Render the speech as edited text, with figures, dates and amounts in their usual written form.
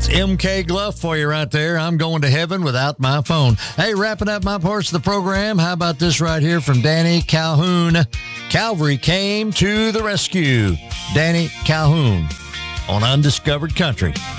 That's MK Gluff for you right there. I'm going to heaven without my phone. Hey, wrapping up my parts of the program, how about this right here from Danny Calhoun? Calvary came to the rescue. Danny Calhoun on Undiscovered Country.